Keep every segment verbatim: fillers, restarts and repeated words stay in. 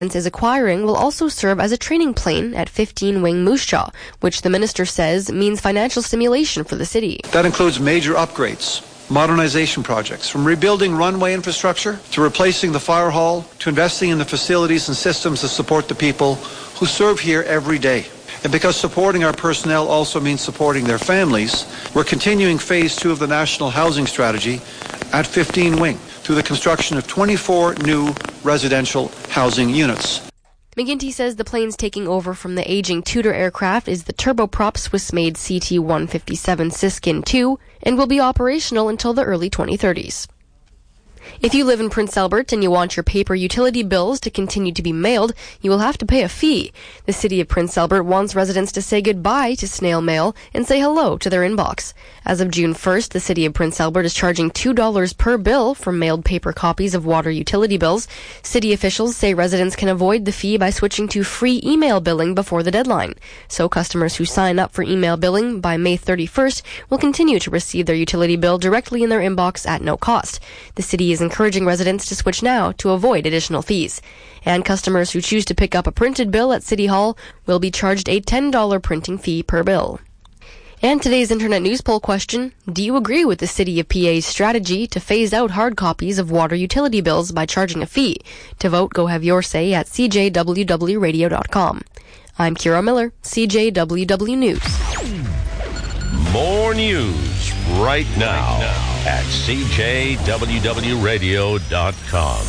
is acquiring will also serve as a training plane at fifteen Wing Moose Jaw, which the minister says means financial stimulation for the city. That includes major upgrades, modernization projects, from rebuilding runway infrastructure to replacing the fire hall to investing in the facilities and systems that support the people who serve here every day. And because supporting our personnel also means supporting their families, we're continuing phase two of the National Housing Strategy at fifteen Wing through the construction of twenty-four new residential housing units. McGuinty says the plane's taking over from the aging Tudor aircraft is the turboprop Swiss-made C T one fifty-seven Siskin two and will be operational until the early twenty thirties. If you live in Prince Albert and you want your paper utility bills to continue to be mailed, you will have to pay a fee. The city of Prince Albert wants residents to say goodbye to snail mail and say hello to their inbox. As of June first, the city of Prince Albert is charging two dollars per bill for mailed paper copies of water utility bills. City officials say residents can avoid the fee by switching to free email billing before the deadline. So customers who sign up for email billing by May thirty-first will continue to receive their utility bill directly in their inbox at no cost. The city is encouraging residents to switch now to avoid additional fees. And customers who choose to pick up a printed bill at City Hall will be charged a ten dollars printing fee per bill. And today's Internet News Poll question, do you agree with the City of P A's strategy to phase out hard copies of water utility bills by charging a fee? To vote, go have your say at c j w w radio dot com. I'm Kira Miller, C J W W News. More news right now at c j w w radio dot com.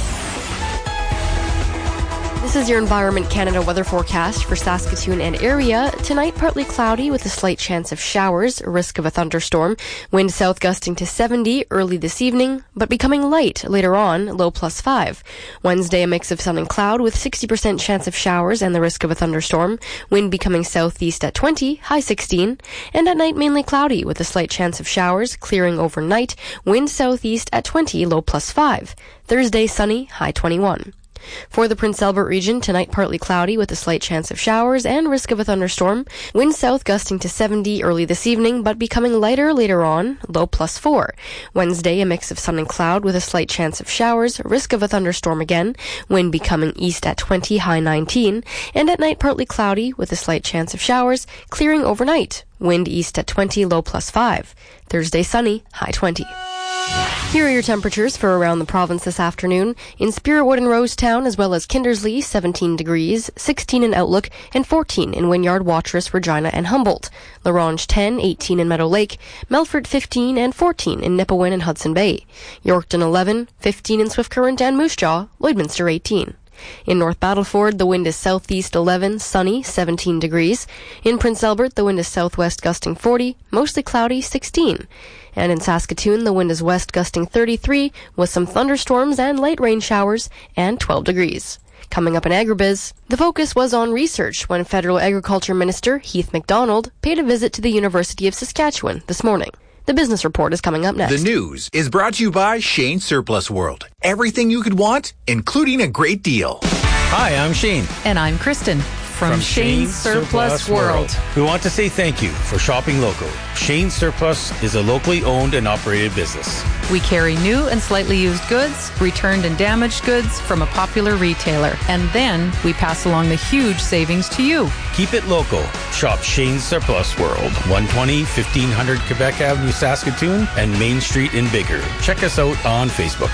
This is your Environment Canada weather forecast for Saskatoon and area. Tonight, partly cloudy with a slight chance of showers, risk of a thunderstorm. Wind south gusting to seventy early this evening, but becoming light later on, low plus five. Wednesday, a mix of sun and cloud with sixty percent chance of showers and the risk of a thunderstorm. Wind becoming southeast at twenty, high sixteen. And at night, mainly cloudy with a slight chance of showers, clearing overnight. Wind southeast at twenty, low plus five. Thursday, sunny, high twenty-one. For the Prince Albert region, tonight partly cloudy with a slight chance of showers and risk of a thunderstorm. Wind south gusting to seventy early this evening, but becoming lighter later on, low plus four. Wednesday, a mix of sun and cloud with a slight chance of showers, risk of a thunderstorm again. Wind becoming east at twenty, high nineteen. And at night, partly cloudy with a slight chance of showers, clearing overnight. Wind east at twenty, low plus five. Thursday, sunny, high twenty. Here are your temperatures for around the province this afternoon. In Spiritwood and Rosetown, as well as Kindersley, seventeen degrees, sixteen in Outlook, and fourteen in Wynyard, Watrous, Regina, and Humboldt. La Ronge, ten, eighteen in Meadow Lake, Melfort, fifteen, and fourteen in Nipawin and Hudson Bay. Yorkton, eleven, fifteen in Swift Current and Moose Jaw, Lloydminster, eighteen. In North Battleford, the wind is southeast eleven, sunny, seventeen degrees. In Prince Albert, the wind is southwest gusting forty, mostly cloudy, sixteen. And in Saskatoon, the wind is west gusting thirty-three, with some thunderstorms and light rain showers, and twelve degrees. Coming up in Agribiz, the focus was on research when Federal Agriculture Minister Heath MacDonald paid a visit to the University of Saskatchewan this morning. The business report is coming up next. The news is brought to you by Shane Surplus World. Everything you could want, including a great deal. Hi, I'm Shane. And I'm Kristen. From, from Shane Surplus, Surplus World. World. We want to say thank you for shopping local. Shane Surplus is a locally owned and operated business. We carry new and slightly used goods, returned and damaged goods from a popular retailer. And then we pass along the huge savings to you. Keep it local. Shop Shane Surplus World, one twenty, fifteen hundred Quebec Avenue, Saskatoon, and Main Street in Bigger. Check us out on Facebook.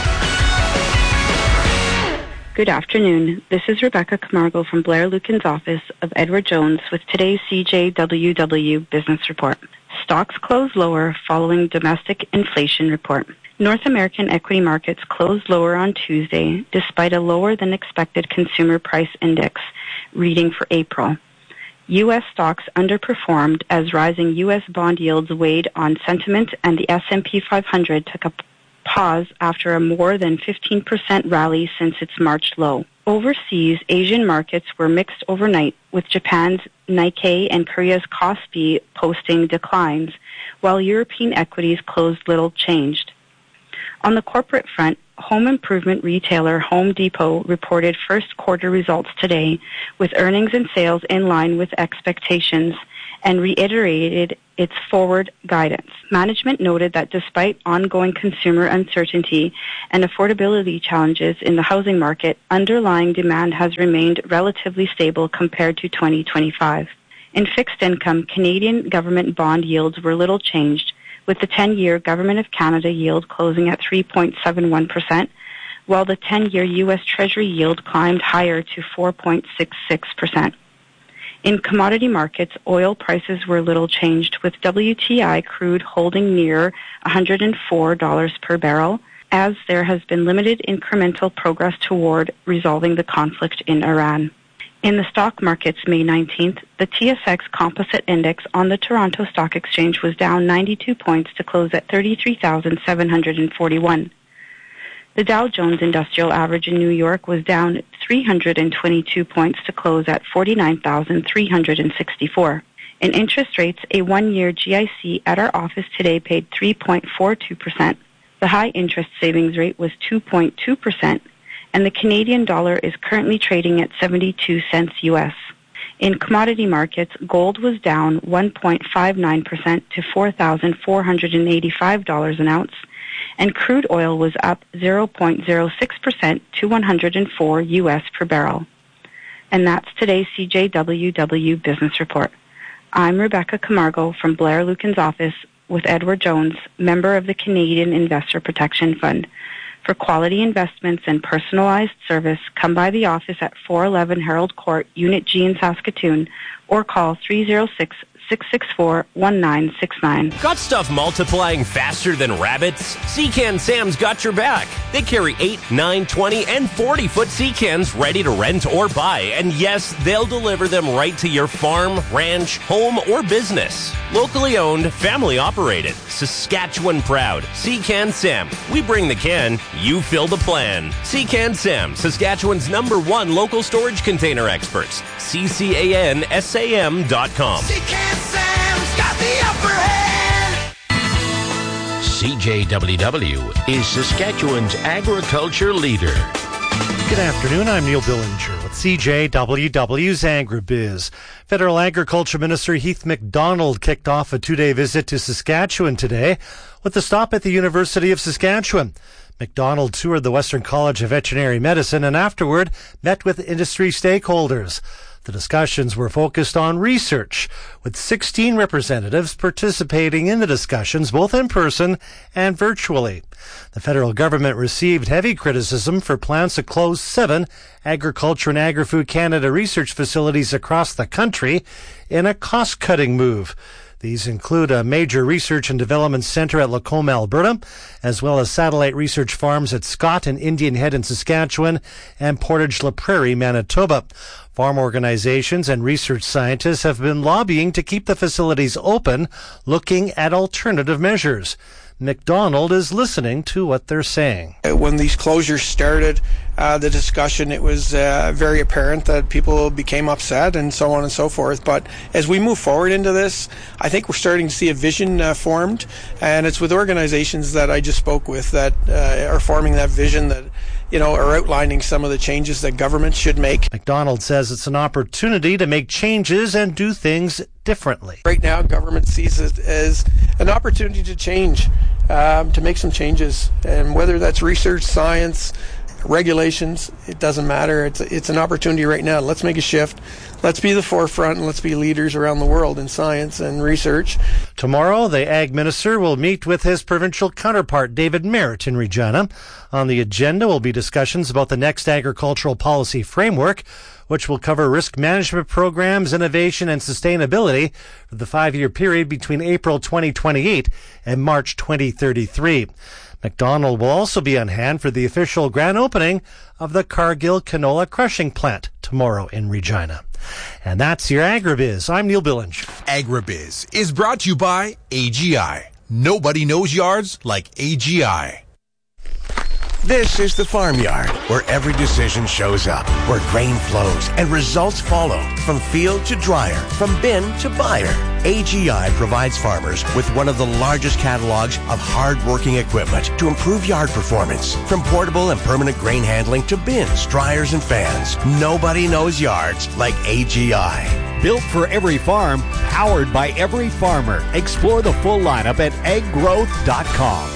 Good afternoon. This is Rebecca Camargo from Blair Lucan's office of Edward Jones with today's C J W W Business Report. Stocks closed lower following domestic inflation report. North American equity markets closed lower on Tuesday despite a lower than expected consumer price index reading for April. U S stocks underperformed as rising U S bond yields weighed on sentiment, and the S and P five hundred took a pause after a more than fifteen percent rally since its March low. Overseas, Asian markets were mixed overnight, with Japan's Nikkei and Korea's Kospi posting declines, while European equities closed little changed. On the corporate front, home improvement retailer Home Depot reported first quarter results today, with earnings and sales in line with expectations and reiterated its forward guidance. Management noted that despite ongoing consumer uncertainty and affordability challenges in the housing market, underlying demand has remained relatively stable compared to twenty twenty-five. In fixed income, Canadian government bond yields were little changed, with the ten-year Government of Canada yield closing at three point seven one percent, while the ten-year U S Treasury yield climbed higher to four point six six percent. In commodity markets, oil prices were little changed, with W T I crude holding near one hundred four dollars per barrel, as there has been limited incremental progress toward resolving the conflict in Iran. In the stock markets May nineteenth, the T S X Composite Index on the Toronto Stock Exchange was down ninety-two points to close at thirty-three thousand seven hundred forty-one. The Dow Jones Industrial Average in New York was down three hundred twenty-two points to close at forty-nine thousand three hundred sixty-four. In interest rates, a one-year G I C at our office today paid three point four two percent. The high interest savings rate was two point two percent, and the Canadian dollar is currently trading at seventy-two cents U S. In commodity markets, gold was down one point five nine percent to four thousand four hundred eighty-five dollars an ounce, and crude oil was up zero point zero six percent to one hundred four U S per barrel. And that's today's C J W W Business Report. I'm Rebecca Camargo from Blair Lucan's office with Edward Jones, member of the Canadian Investor Protection Fund. For quality investments and personalized service, come by the office at four eleven Herald Court, Unit G in Saskatoon, or call three oh six, six six four, one nine six nine. Got stuff multiplying faster than rabbits? Seacan Sam's got your back. They carry eight, nine, twenty, and forty-foot Seacans ready to rent or buy. And yes, they'll deliver them right to your farm, ranch, home, or business. Locally owned, family operated, Saskatchewan proud. Seacan Sam. We bring the can, you fill the plan. Seacan Sam, Saskatchewan's number one local storage container experts. C C A N S A M dot com. Seacan Sam's got the upper hand. C J W W is Saskatchewan's agriculture leader. Good afternoon, I'm Neil Billinger with C J W W's AgriBiz. Federal Agriculture Minister Heath MacDonald kicked off a two-day visit to Saskatchewan today with a stop at the University of Saskatchewan. MacDonald toured the Western College of Veterinary Medicine and afterward met with industry stakeholders. The discussions were focused on research, with sixteen representatives participating in the discussions, both in person and virtually. The federal government received heavy criticism for plans to close seven Agriculture and Agri-Food Canada research facilities across the country in a cost-cutting move. These include a major research and development center at Lacombe, Alberta, as well as satellite research farms at Scott and Indian Head in Saskatchewan and Portage La Prairie, Manitoba. Farm organizations and research scientists have been lobbying to keep the facilities open, looking at alternative measures. MacDonald is listening to what they're saying. When these closures started, uh, the discussion, it was uh, very apparent that people became upset and so on and so forth. But as we move forward into this, I think we're starting to see a vision uh, formed, and it's with organizations that I just spoke with that uh, are forming that vision, that you know, are outlining some of the changes that government should make. MacDonald says it's an opportunity to make changes and do things differently. Right now, government sees it as an opportunity to change, um, to make some changes. And whether that's research, science, regulations, it doesn't matter. It's it's an opportunity right now. Let's make a shift. Let's be the forefront and let's be leaders around the world in science and research. Tomorrow, the Ag Minister will meet with his provincial counterpart, David Merritt, in Regina. On the agenda will be discussions about the next agricultural policy framework, which will cover risk management programs, innovation, and sustainability for the five-year period between April twenty twenty-eight and March twenty thirty-three. MacDonald will also be on hand for the official grand opening of the Cargill canola crushing plant tomorrow in Regina. And that's your AgriBiz. I'm Neil Billinger. AgriBiz is brought to you by A G I. Nobody knows yards like A G I. This is the Farmyard, where every decision shows up, where grain flows and results follow, from field to dryer, from bin to buyer. A G I provides farmers with one of the largest catalogs of hard-working equipment to improve yard performance, from portable and permanent grain handling to bins, dryers, and fans. Nobody knows yards like A G I. Built for every farm, powered by every farmer. Explore the full lineup at ag growth dot com.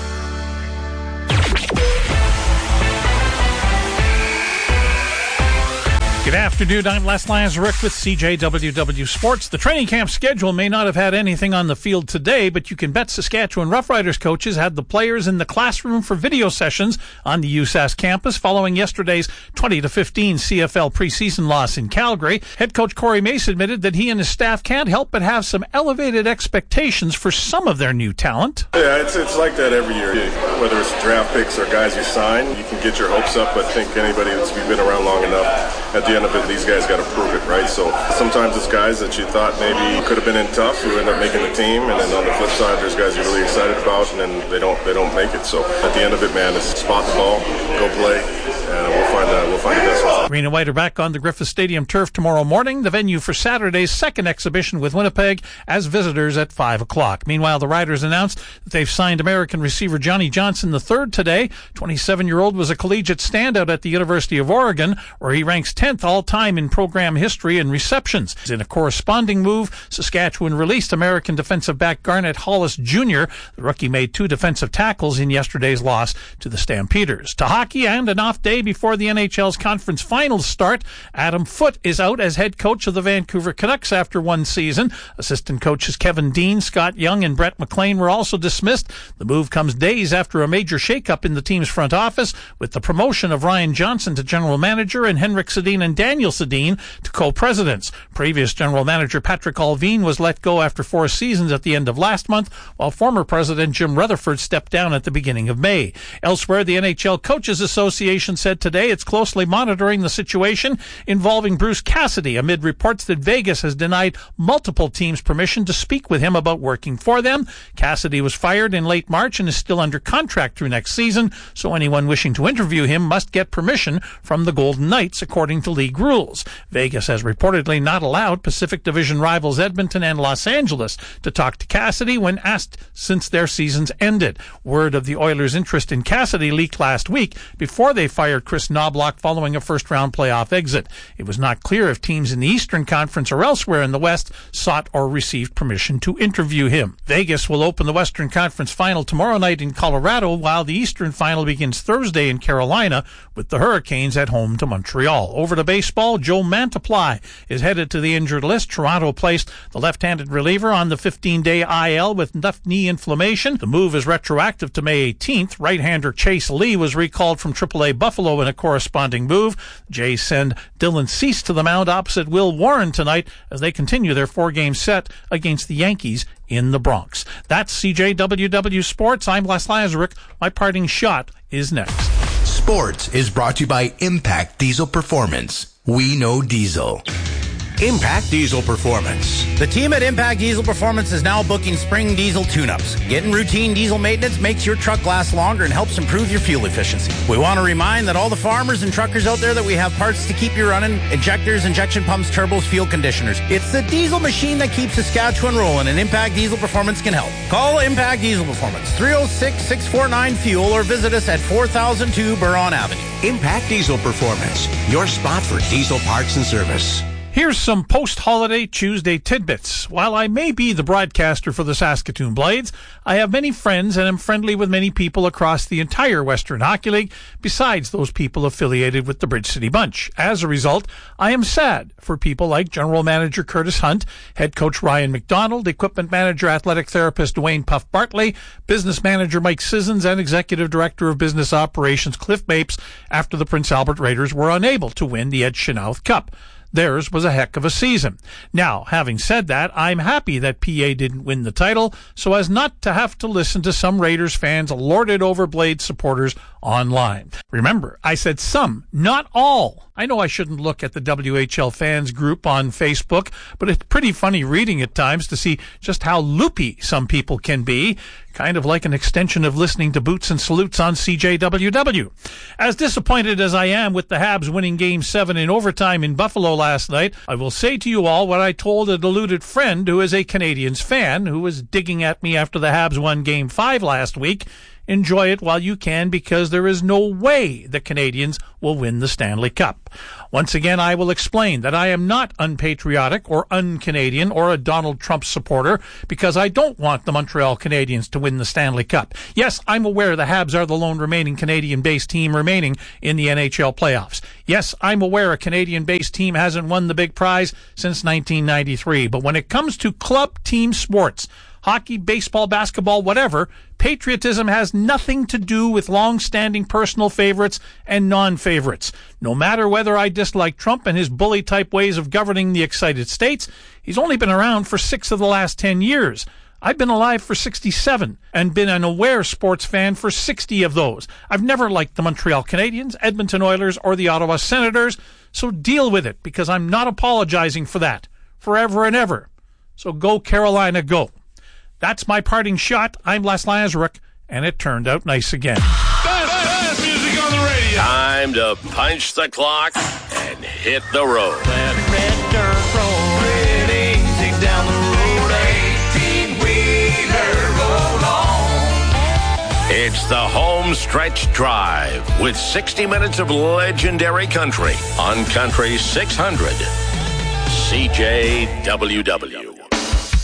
Good afternoon. I'm Les Lazaruk with C J W W Sports. The training camp schedule may not have had anything on the field today, but you can bet Saskatchewan Roughriders coaches had the players in the classroom for video sessions on the U S A S campus following yesterday's twenty to fifteen C F L preseason loss in Calgary. Head coach Corey Mace admitted that he and his staff can't help but have some elevated expectations for some of their new talent. Yeah, it's it's like that every year. Whether it's draft picks or guys you sign, you can get your hopes up, but I think anybody that's been around long enough, at the end of it, these guys got to prove it, right? So sometimes it's guys that you thought maybe could have been in tough who end up making the team, and then on the flip side, there's guys you're really excited about, and then they don't they don't make it. So at the end of it, man, it's spot the ball, go play, and we'll find uh, we'll find the best one. Green and White are back on the Griffith Stadium turf tomorrow morning, the venue for Saturday's second exhibition with Winnipeg as visitors at five o'clock. Meanwhile, the Riders announced that they've signed American receiver Johnny Johnson the third today. twenty-seven-year-old was a collegiate standout at the University of Oregon, where he ranks tenth all-time in program history and receptions. In a corresponding move, Saskatchewan released American defensive back Garnett Hollis Junior The rookie made two defensive tackles in yesterday's loss to the Stampeders. To hockey, and an off day before the N H L's conference finals start, Adam Foote is out as head coach of the Vancouver Canucks after one season. Assistant coaches Kevin Dean, Scott Young, and Brett McLean were also dismissed. The move comes days after a major shakeup in the team's front office, with the promotion of Ryan Johnson to general manager and Henrik Sedin and Daniel Sedin to co-presidents. Previous general manager Patrick Alvin was let go after four seasons at the end of last month, while former president Jim Rutherford stepped down at the beginning of May. Elsewhere, the N H L Coaches Association said today it's closely monitoring the situation involving Bruce Cassidy amid reports that Vegas has denied multiple teams permission to speak with him about working for them. Cassidy was fired in late March and is still under contract through next season, so anyone wishing to interview him must get permission from the Golden Knights according to league rules. Vegas has reportedly not allowed Pacific Division rivals Edmonton and Los Angeles to talk to Cassidy when asked since their seasons ended. Word of the Oilers' interest in Cassidy leaked last week before they fired Chris Knobloch following a first-round playoff exit. It was not clear if teams in the Eastern Conference or elsewhere in the West sought or received permission to interview him. Vegas will open the Western Conference Final tomorrow night in Colorado, while the Eastern Final begins Thursday in Carolina with the Hurricanes at home to Montreal. Over to baseball, Joe Mantiply is headed to the injured list. Toronto placed the left-handed reliever on the fifteen-day I L with left knee inflammation. The move is retroactive to May eighteenth. Right-hander Chase Lee was recalled from triple A Buffalo in a corresponding move. The Jays send Dylan Cease to the mound opposite Will Warren tonight as they continue their four-game set against the Yankees in the Bronx. That's C J W W Sports. I'm Les Lazaruk. My parting shot is next. Sports is brought to you by Impact Diesel Performance. We know diesel. Impact Diesel Performance. The team at Impact Diesel Performance is now booking spring diesel tune-ups. Getting routine diesel maintenance makes your truck last longer and helps improve your fuel efficiency. We want to remind that all the farmers and truckers out there that we have parts to keep you running: injectors, injection pumps, turbos, fuel conditioners. It's the diesel machine that keeps Saskatchewan rolling, and Impact Diesel Performance can help. Call Impact Diesel Performance, three oh six, six four nine, fuel, or visit us at four thousand two Buron Avenue. Impact Diesel Performance, your spot for diesel parts and service. Here's some post-holiday Tuesday tidbits. While I may be the broadcaster for the Saskatoon Blades, I have many friends and am friendly with many people across the entire Western Hockey League, besides those people affiliated with the Bridge City Bunch. As a result, I am sad for people like General Manager Curtis Hunt, Head Coach Ryan McDonald, Equipment Manager Athletic Therapist Dwayne Puff Bartley, Business Manager Mike Sissons, and Executive Director of Business Operations Cliff Mapes after the Prince Albert Raiders were unable to win the Ed Chenoweth Cup. Theirs was a heck of a season. Now, having said that, I'm happy that P A didn't win the title so as not to have to listen to some Raiders fans lord it over Blade supporters online. Remember, I said some, not all. I know I shouldn't look at the W H L fans group on Facebook, but it's pretty funny reading at times to see just how loopy some people can be. Kind of like an extension of listening to Boots and Salutes on C J W W. As disappointed as I am with the Habs winning Game seven in overtime in Buffalo last night, I will say to you all what I told a deluded friend who is a Canadiens fan who was digging at me after the Habs won Game five last week. Enjoy it while you can, because there is no way the Canadiens will win the Stanley Cup. Once again, I will explain that I am not unpatriotic or un-Canadian or a Donald Trump supporter because I don't want the Montreal Canadiens to win the Stanley Cup. Yes, I'm aware the Habs are the lone remaining Canadian-based team remaining in the N H L playoffs. Yes, I'm aware a Canadian-based team hasn't won the big prize since nineteen ninety-three. But when it comes to club team sports, hockey, baseball, basketball, whatever, patriotism has nothing to do with long-standing personal favorites and non-favorites. No matter whether I dislike Trump and his bully-type ways of governing the excited states, he's only been around for six of the last ten years. I've been alive for sixty-seven and been an aware sports fan for sixty of those. I've never liked the Montreal Canadiens, Edmonton Oilers, or the Ottawa Senators, so deal with it because I'm not apologizing for that, forever and ever. So go Carolina, go. That's my parting shot. I'm Les Lazaruk, and it turned out nice again. Best music on the radio. Time to punch the clock and hit the road. That red dirt road, red easy down the road, eighteen-wheeler, roll on. It's the home stretch drive with sixty minutes of legendary country on Country six hundred. C J W W.